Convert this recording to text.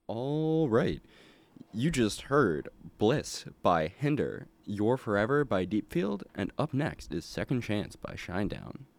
All right. You just heard Bliss by Hinder, Your Forever by Deepfield, and up next is Second Chance by Shinedown.